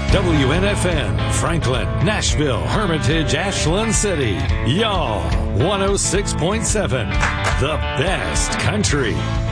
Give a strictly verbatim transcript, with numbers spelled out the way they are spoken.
W N F N, Franklin, Nashville, Hermitage, Ashland City. Y'all, one oh six point seven, the best country.